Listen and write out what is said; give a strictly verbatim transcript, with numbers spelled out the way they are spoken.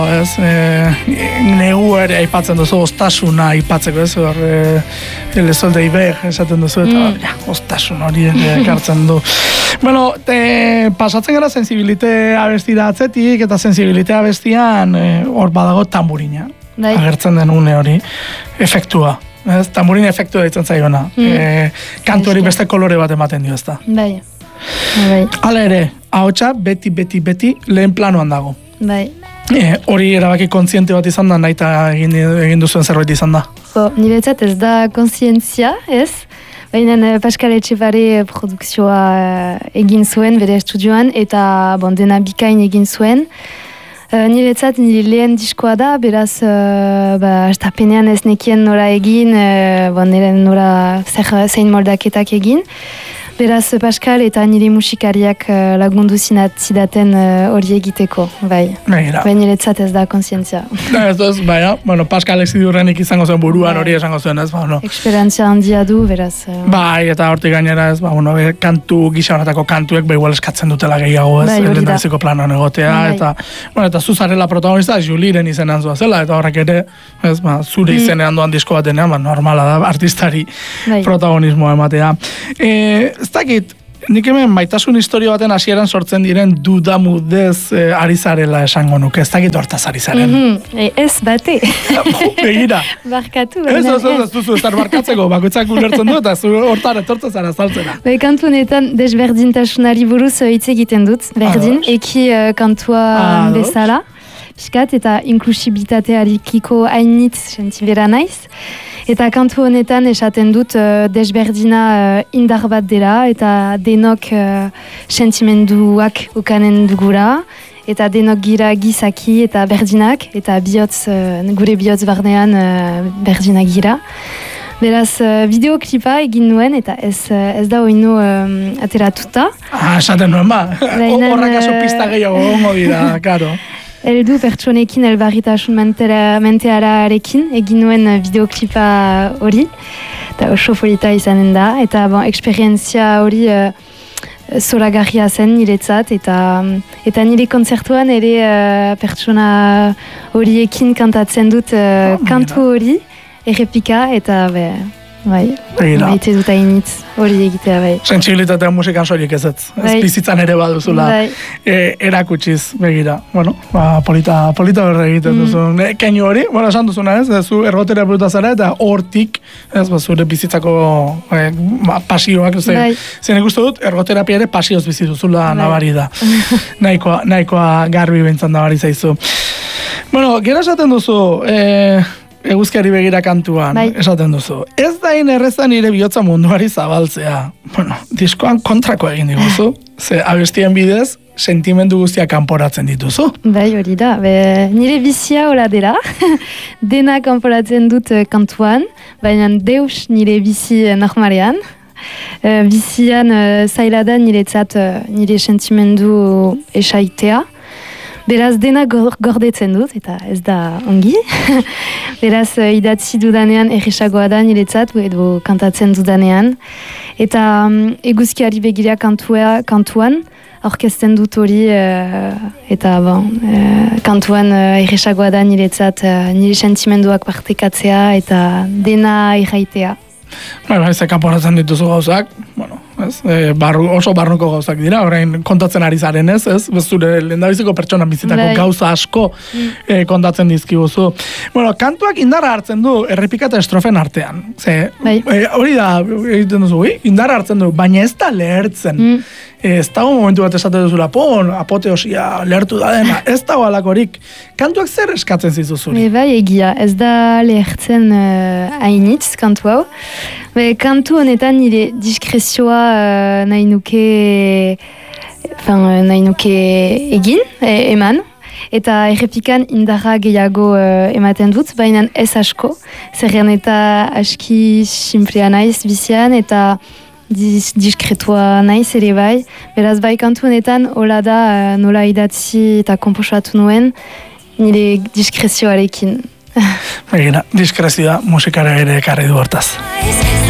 Ez, e, negu ere aipatzen duzu, ostasuna aipatzeko, ez, hor, e, lezolde iber, esaten duzu, eta, mm. ja, ostasun hori ekartzen du. Bueno, te, pasatzen gara sensibilite abestira atzetik, eta sensibilite abestian, hor e, badago tamburina. Bai. Agertzen den une hori, efektua. Ez, tamburin efektua ditzen zaiona. Mm. E, kantu hori beste kolore bat ematen dio, ez da. Bai. Bai. Hala ere, ahotsa beti, beti, beti lehen planoan dago. Bai. E, hori erabaki kontziente bat izan da, nahi eta egin, egin duzuen zerbait izan da. Bo, niretzat ez da kontzientzia, ez? Baina Pascal Etxepare produkzioa egin zuen bere estudioan, eta bon, dena bikain egin zuen. Uh, niretzat nire lehen diskoa da, beraz, uh, ba, astapenean ez nekien nora egin, uh, bon, nora zer, zein moldaketak egin. Beraz, Pascal eta nire musikariak uh, lagundu zinat zidaten hori uh, egiteko, bai. Baina niretzat ez da kontzientzia. Ez ez, baina, bueno, Pascal ezidurrenik izango zen buruan hori esango zuen, ez, ba, no. Eksperientzia handia du, beraz. Uh... Bai, eta hortik gainera, ez, ba, bueno, kantu, gisa honetako kantuek, ba, igual eskatzen dutela gehiago, ez, bai, lehendabiziko planon egotea, bai. Eta, bueno, eta zuzarela protagonista, Juliren izenean zua zela, eta horrek ere, ez, ba, zure mm. izenean doan disko batenean, ba, normala da, artistari bai. Protagonismoa ematea. E, ez dakit, nik hemen maitasun historio baten hasieran sortzen diren dudamudez eh, ari zarela esango nuke, ez dakit hortaz ari zaren. Mm-hmm. e, ez bate. Begira. Barkatu. Ez, ez, ez, ez duzu, ez barkatzeko, bakoitzak ulertzen du, eta zu hortar etortzen zara saltzera. Bai, kantu honetan desberdintasunari buruz hitz egiten dut, berdin, Ados. Eki uh, kantua Ados. Bezala, piskat, eta inklusibitatearikiko hainitz sentibera naiz. Eta kantu honetan esaten dut uh, desberdina uh, indar bat dela, eta denok uh, sentimenduak ukanen dugura, eta denok gira gizaki eta berdinak, eta bihotz, uh, gure bihotz barnean uh, berdinak gira. Beraz, uh, videoklipa egin nuen, eta ez, uh, ez da oinu um, ateratuta. Ah, esaten nuen ba, horrak aso pista gehiago gongo dira, karo. Eldu pertsonekin elbarritasun menteararekin egin nuen videoklipa hori, eta oso polita izanen da, eta bon, eksperientzia hori uh, zoragarria zen niretzat, eta, eta nire kontzertuan ere uh, pertsona horiekin kantatzen dut uh, oh, kantu hori, errepika, eta be, bai, maite dut hainitz hori egitea, bai. Sentsibilitatea musikan soilik ez ez, ez bizitzan ere baduzula e, erakutsiz, begira. Bueno, ba, polita, polita berre egiten mm. duzu. E, keinu hori, bueno, esan duzuna ez, zu ergotera bruta zara, eta hortik, ez, ba, zure bizitzako e, ba, pasioak, ze, bai. Zen ikustu dut, ergoterapia ere pasioz bizi duzula bai. Nabari da. nahikoa, nahikoa garbi bintzan nabari zaizu. Bueno, gero esaten duzu, e, eguzkiari begira kantuan, bai. Esaten duzu. Ez da inerrezan nire bihotza munduari zabaltzea. Bueno, diskoan kontrako egin diguzu. Ze abestien bidez, sentimendu guztiak kanporatzen dituzu. Bai, hori da. Be, nire bizia hola dela. Dena kanporatzen dut kantuan, baina deus nire bizi normalean. Uh, bizian uh, zaila da niretzat uh, nire sentimendu esaitea. Beraz, dena gordetzen dut, eta ez da ongi. Beraz, idatzi dudanean erresagoa da niretzat, edo kantatzen dudanean. Eta um, eguzkiari begira kantua, kantuan, aurkezten dut hori, uh, eta bon, uh, kantuan uh, erresagoa da niretzat, uh, nire sentimenduak partekatzea, eta dena erraitea. Bai, bai, ze kanporatzen dituzu gauzak, bueno, ez, e, barru, oso barruko gauzak dira, orain kontatzen ari zaren ez, ez, ez zure lehendabiziko pertsona bizitako bai. Gauza asko mm. e, kontatzen dizkiguzu. Bueno, kantuak indarra hartzen du errepika eta estrofen artean. Ze, bai. e, hori da, egiten duzu, indarra hartzen du, baina ez da lehertzen. Mm. Ez dago momentu bat esate duzula, pon, apoteosia, lehertu da dena, ez dago alakorik. Kantuak zer eskatzen zizuzuri? E, bai, egia, ez da lehertzen uh, hainitz kantu hau. Be, kantu honetan nire diskrezioa uh, nahi nuke, enfin, nahi nuke egin, e, eman. Eta errepikan indarra gehiago uh, ematen dut, baina ez asko. Zerren eta aski simplea naiz bizian, eta Dis, diskretua naiz ere bai. Beraz bai kantu honetan hola da uh, nola idatzi eta komposatu nuen nire diskrezioarekin. Begira, diskrezioa musikara ere ekarri du hortaz.